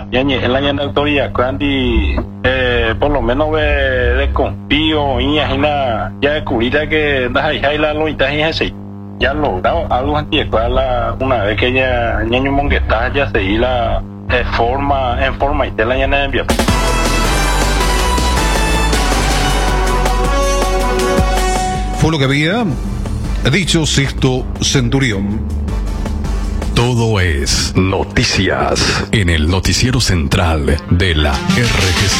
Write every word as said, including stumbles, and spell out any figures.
ya ni en la ya autoridad Candy eh por lo menos de, de confío y ya ya curita que da ahí la lo está ahí ya logrado algo anticual una vez que ya ñaño mongueta ya se y la eh, forma en forma y te la ya no envía. Fue lo que había dicho Sixto Centurión. Todo es noticias en el noticiero central de la R G C.